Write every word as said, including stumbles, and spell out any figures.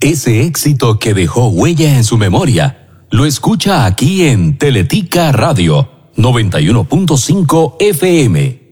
Ese éxito que dejó huella en su memoria, lo escucha aquí en Teletica Radio noventa y uno punto cinco F M.